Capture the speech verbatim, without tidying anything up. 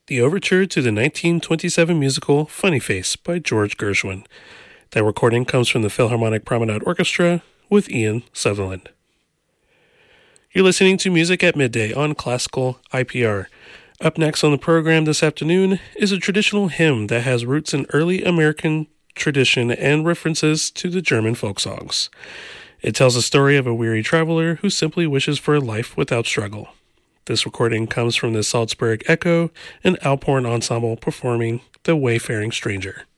The overture to the nineteen twenty-seven musical Funny Face by George Gershwin. That recording comes from the Philharmonic Promenade Orchestra with Ian Sutherland. You're listening to Music at Midday on Classical I P R. Up next on the program this afternoon is a traditional hymn that has roots in early American tradition and references to the German folk songs. It tells the story of a weary traveler who simply wishes for a life without struggle. This recording comes from the Salzburg Echo and Alphorn Ensemble performing The Wayfaring Stranger.